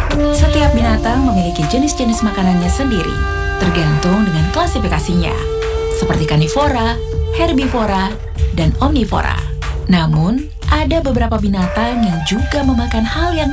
Setiap binatang memiliki jenis-jenis makanannya sendiri, tergantung dengan klasifikasinya, seperti karnivora, herbivora, dan omnivora. Namun, ada beberapa binatang yang juga memakan hal yang